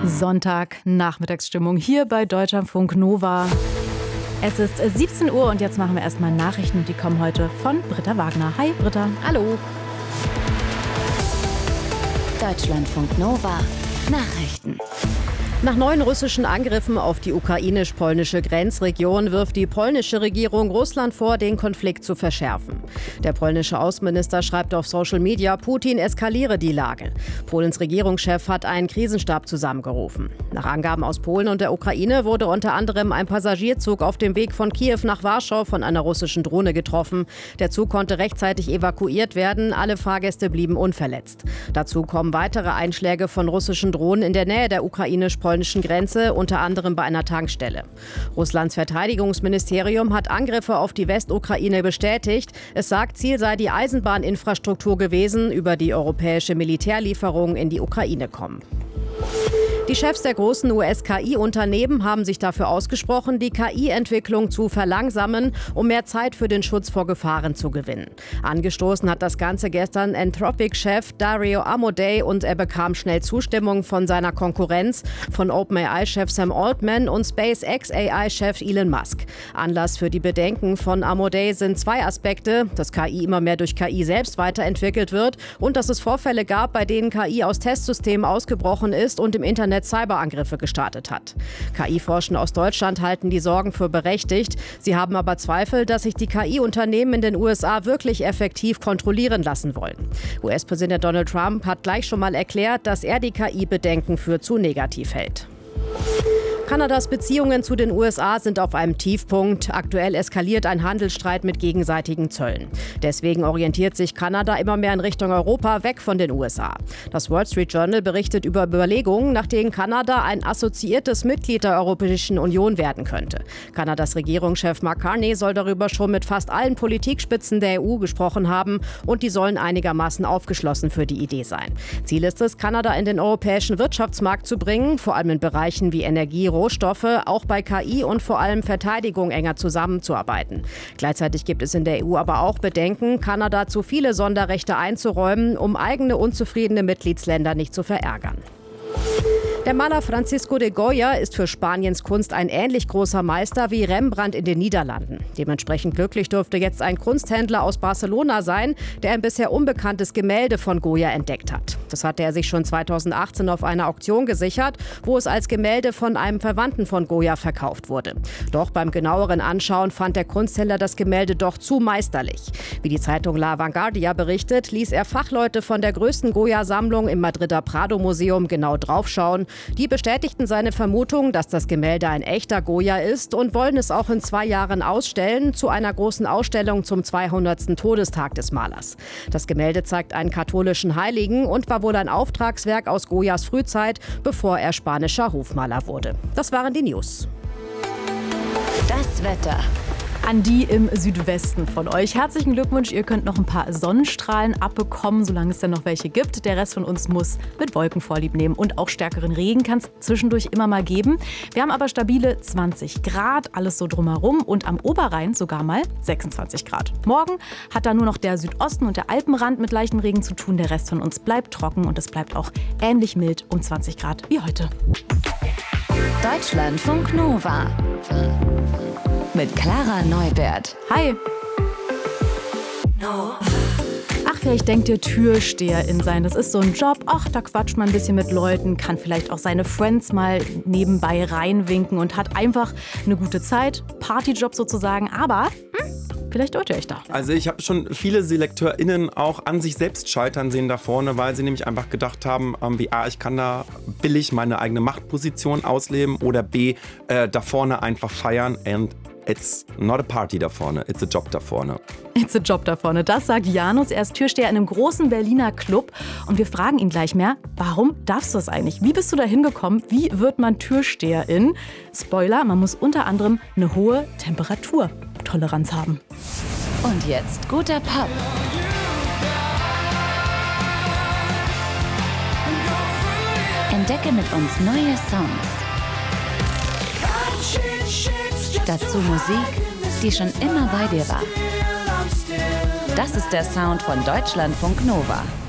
Sonntag, Nachmittagsstimmung hier bei Deutschlandfunk Nova. Es ist 17 Uhr und jetzt machen wir erstmal Nachrichten und die kommen heute von Britta Wagner. Hi Britta. Hallo. Deutschlandfunk Nova. Nachrichten. Nach 9 russischen Angriffen auf die ukrainisch-polnische Grenzregion wirft die polnische Regierung Russland vor, den Konflikt zu verschärfen. Der polnische Außenminister schreibt auf Social Media, Putin eskaliere die Lage. Polens Regierungschef hat einen Krisenstab zusammengerufen. Nach Angaben aus Polen und der Ukraine wurde unter anderem ein Passagierzug auf dem Weg von Kiew nach Warschau von einer russischen Drohne getroffen. Der Zug konnte rechtzeitig evakuiert werden, alle Fahrgäste blieben unverletzt. Dazu kommen weitere Einschläge von russischen Drohnen in der Nähe der ukrainisch-polnischen Grenze, unter anderem bei einer Tankstelle. Russlands Verteidigungsministerium hat Angriffe auf die Westukraine bestätigt. Es sagt, Ziel sei die Eisenbahninfrastruktur gewesen, über die europäische Militärlieferungen in die Ukraine kommen. Die Chefs der großen US-KI-Unternehmen haben sich dafür ausgesprochen, die KI-Entwicklung zu verlangsamen, um mehr Zeit für den Schutz vor Gefahren zu gewinnen. Angestoßen hat das Ganze gestern Anthropic-Chef Dario Amodei und er bekam schnell Zustimmung von seiner Konkurrenz, von OpenAI-Chef Sam Altman und SpaceX-AI-Chef Elon Musk. Anlass für die Bedenken von Amodei sind 2 Aspekte, dass KI immer mehr durch KI selbst weiterentwickelt wird und dass es Vorfälle gab, bei denen KI aus Testsystemen ausgebrochen ist und im Internet Cyberangriffe gestartet hat. KI-Forscher aus Deutschland halten die Sorgen für berechtigt. Sie haben aber Zweifel, dass sich die KI-Unternehmen in den USA wirklich effektiv kontrollieren lassen wollen. US-Präsident Donald Trump hat gleich schon mal erklärt, dass er die KI-Bedenken für zu negativ hält. Kanadas Beziehungen zu den USA sind auf einem Tiefpunkt. Aktuell eskaliert ein Handelsstreit mit gegenseitigen Zöllen. Deswegen orientiert sich Kanada immer mehr in Richtung Europa, weg von den USA. Das Wall Street Journal berichtet über Überlegungen, nach denen Kanada ein assoziiertes Mitglied der Europäischen Union werden könnte. Kanadas Regierungschef Mark Carney soll darüber schon mit fast allen Politikspitzen der EU gesprochen haben und die sollen einigermaßen aufgeschlossen für die Idee sein. Ziel ist es, Kanada in den europäischen Wirtschaftsmarkt zu bringen, vor allem in Bereichen wie Energie, Rohstoffe, auch bei KI und vor allem Verteidigung enger zusammenzuarbeiten. Gleichzeitig gibt es in der EU aber auch Bedenken, Kanada zu viele Sonderrechte einzuräumen, um eigene unzufriedene Mitgliedsländer nicht zu verärgern. Der Maler Francisco de Goya ist für Spaniens Kunst ein ähnlich großer Meister wie Rembrandt in den Niederlanden. Dementsprechend glücklich dürfte jetzt ein Kunsthändler aus Barcelona sein, der ein bisher unbekanntes Gemälde von Goya entdeckt hat. Das hatte er sich schon 2018 auf einer Auktion gesichert, wo es als Gemälde von einem Verwandten von Goya verkauft wurde. Doch beim genaueren Anschauen fand der Kunsthändler das Gemälde doch zu meisterlich. Wie die Zeitung La Vanguardia berichtet, ließ er Fachleute von der größten Goya-Sammlung im Madrider Prado-Museum genau draufschauen. Die bestätigten seine Vermutung, dass das Gemälde ein echter Goya ist und wollen es auch in 2 Jahren ausstellen, zu einer großen Ausstellung zum 200. Todestag des Malers. Das Gemälde zeigt einen katholischen Heiligen und war wohl ein Auftragswerk aus Goyas Frühzeit, bevor er spanischer Hofmaler wurde. Das waren die News. Das Wetter. An die im Südwesten von euch. Herzlichen Glückwunsch, ihr könnt noch ein paar Sonnenstrahlen abbekommen, solange es denn noch welche gibt. Der Rest von uns muss mit Wolken vorlieb nehmen und auch stärkeren Regen kann es zwischendurch immer mal geben. Wir haben aber stabile 20 Grad, alles so drumherum und am Oberrhein sogar mal 26 Grad. Morgen hat da nur noch der Südosten und der Alpenrand mit leichtem Regen zu tun. Der Rest von uns bleibt trocken und es bleibt auch ähnlich mild um 20 Grad wie heute. Deutschlandfunk Nova. Mit Clara Neubert. Hi. Ach, vielleicht denkt ihr Türsteherin sein. Das ist so ein Job. Ach, da quatscht man ein bisschen mit Leuten, kann vielleicht auch seine Friends mal nebenbei reinwinken und hat einfach eine gute Zeit. Partyjob sozusagen. Aber vielleicht irrt ihr euch da. Also ich habe schon viele SelekteurInnen auch an sich selbst scheitern sehen da vorne, weil sie nämlich einfach gedacht haben, wie A, ich kann da billig meine eigene Machtposition ausleben oder B, da vorne einfach feiern and it's not a party da vorne, it's a job da vorne. It's a job da vorne, das sagt Janus. Er ist Türsteher in einem großen Berliner Club und wir fragen ihn gleich mehr, warum darfst du das eigentlich? Wie bist du da hingekommen? Wie wird man Türsteherin? Spoiler, man muss unter anderem eine hohe Temperaturtoleranz haben. Und jetzt guter Pop. Entdecke mit uns neue Songs. Dazu Musik, die schon immer bei dir war. Das ist der Sound von Deutschlandfunk Nova.